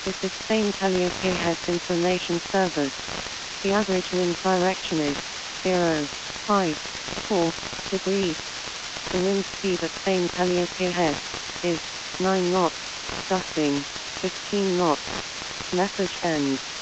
This is Spain Calliope has information service. The average wind direction is 0.4 degrees. The wind speed at Spain Calliope Head is 9 knots, gusting 15 knots. Message ends.